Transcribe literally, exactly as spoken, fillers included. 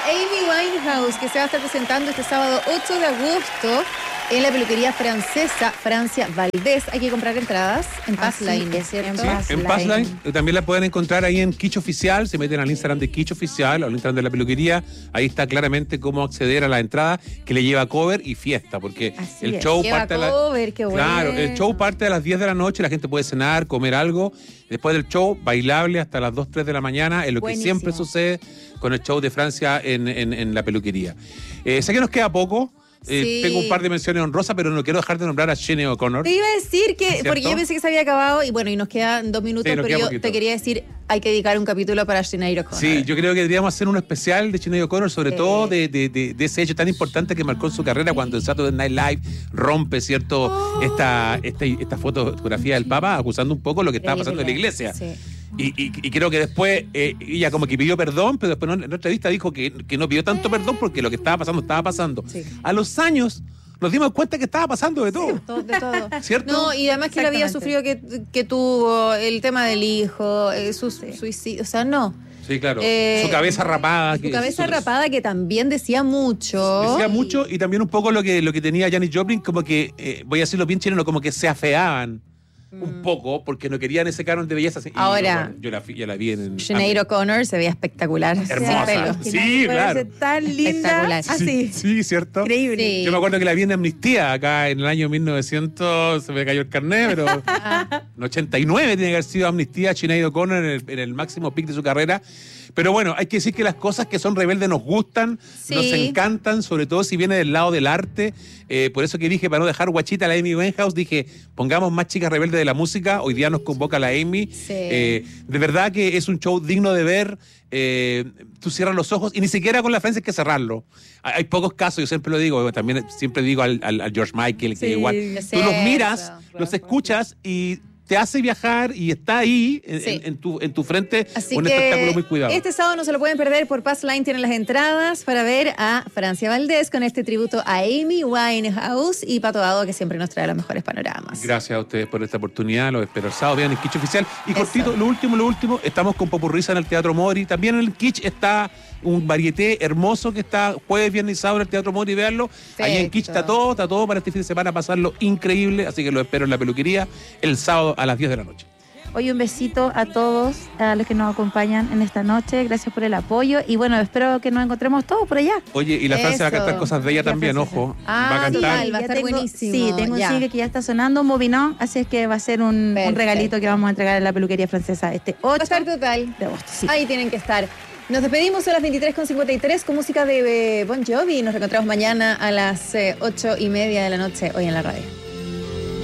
Amy Winehouse, que se va a estar presentando este sábado ocho de agosto en la peluquería francesa Francia Valdés. Hay que comprar entradas en Passline, ¿es cierto? Sí, en Passline. También la pueden encontrar ahí en Kitsch Oficial. Se meten al Instagram de Kitsch Oficial o al Instagram de la peluquería. Ahí está claramente cómo acceder a la entrada, que le lleva cover y fiesta, porque Así el es. show Lleva parte cover, a la... qué Claro, bueno. el show parte a las diez de la noche. La gente puede cenar, comer algo. Después del show, bailable hasta las dos, tres de la mañana, es lo Buenísimo. que siempre sucede con el show de Francia en, en, en la peluquería. Eh, sé que nos queda poco. Eh, Sí. Tengo un par de menciones honrosas, pero no quiero dejar de nombrar a Sinead O'Connor. Te iba a decir que, ¿Cierto? porque yo pensé que se había acabado y bueno, y nos quedan dos minutos, Sí, nos pero queda yo poquito. te quería decir, hay que dedicar un capítulo para Sinead O'Connor. Sí, yo creo que deberíamos hacer un especial de Sinead O'Connor, sobre Sí. todo de, de, de, de ese hecho tan importante que marcó en su carrera cuando el Saturday Night Live rompe, ¿cierto? Oh. Esta, esta, esta fotografía del Papa acusando un poco lo que estaba pasando en la iglesia. Sí. Y, y, y creo que después eh, ella como que pidió perdón, pero después en otra entrevista dijo que, que no pidió tanto perdón porque lo que estaba pasando estaba pasando. Sí. A los años nos dimos cuenta que estaba pasando de todo. Todo- de todo. ¿Cierto? No, y además que él había sufrido que, que tuvo el tema del hijo, eh, su suicidio, o sea, no. Sí, claro. Eh, su cabeza rapada. Su que- cabeza su- rapada que también decía mucho. Decía mucho y también un poco lo que, lo que tenía Janis Joplin, como que, eh, voy a decirlo bien chileno, como que se afeaban un poco porque no querían ese canon de belleza. Y Ahora, bueno, yo, la, fi- yo la vi en... Sinead O'Connor se veía espectacular. sin Hermosa. pelo. Sí, nadie puede claro. ser tan linda Espectacular. así. Sí, sí, ¿cierto? Increíble. Sí. Yo me acuerdo que la vi en Amnistía acá en el año mil novecientos, se me cayó el carnet, pero en ochenta y nueve tiene que haber sido Amnistía, Sinead O'Connor en el, en el máximo pic de su carrera. Pero bueno, hay que decir que las cosas que son rebeldes nos gustan, Sí. nos encantan, sobre todo si viene del lado del arte. Eh, por eso que dije, para no dejar guachita a la Amy Winehouse, dije, pongamos más chicas rebeldes de la música. Hoy día nos convoca la Amy. Sí. Eh, de verdad que es un show digno de ver. Eh, tú cierras los ojos y ni siquiera con la Francia hay que cerrarlo. Hay, hay pocos casos, yo siempre lo digo, también siempre digo al, al- al George Michael, que Sí, igual. es Tú los cierto. miras, los escuchas y te hace viajar y está ahí en, Sí. en- en tu, en tu frente Así un que espectáculo muy cuidado. este sábado no se lo pueden perder por Passline. Tienen las entradas para ver a Francia Valdés con este tributo a Amy Winehouse y Pato Dado, que siempre nos trae los mejores panoramas. Gracias a ustedes por esta oportunidad. Los espero el sábado. Vean el Kitsch Oficial. Y Eso. cortito, lo último, lo último. Estamos con Popurrisa en el Teatro Mori. También en el Kitsch está un varieté hermoso que está jueves, viernes y sábado en el Teatro Mori. Veanlo. Ahí en Kitsch está todo, está todo para este fin de semana pasarlo increíble. Así que los espero en la peluquería el sábado a las diez de la noche. Hoy un besito a todos, a los que nos acompañan en esta noche. Gracias por el apoyo. Y bueno, espero que nos encontremos todos por allá. Oye, y la Francia va a Eso. cantar cosas de ella La también, Francesa. ojo. Ah, va a cantar. total. va a Ya estar tengo- buenísimo. Sí, tengo Ya. un single que ya está sonando, Moving On, así es que va a ser un, un Perfecto. regalito que vamos a entregar en la peluquería francesa este Va a ocho estar total. de agosto. Sí. Ahí tienen que estar. Nos despedimos a las veintitrés con cincuenta y tres con música de eh, Bon Jovi. Nos reencontramos mañana a las eh, ocho y media de la noche hoy en la radio.